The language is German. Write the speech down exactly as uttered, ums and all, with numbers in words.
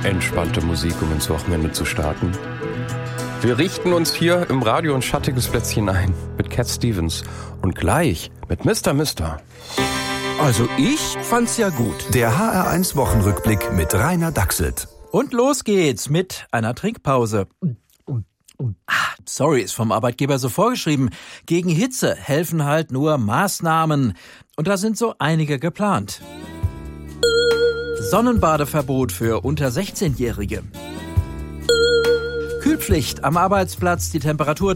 entspannte Musik, um ins Wochenende zu starten. Wir richten uns hier im Radio ein schattiges Plätzchen ein mit Cat Stevens und gleich mit Mister Mister. Also ich fand's ja gut. Der H R eins Wochenrückblick mit Rainer Dachselt. Und los geht's mit einer Trinkpause. Ah, sorry, ist vom Arbeitgeber so vorgeschrieben. Gegen Hitze helfen halt nur Maßnahmen. Und da sind so einige geplant. Sonnenbadeverbot für unter sechzehnjährige. Kühlpflicht am Arbeitsplatz, die Temperatur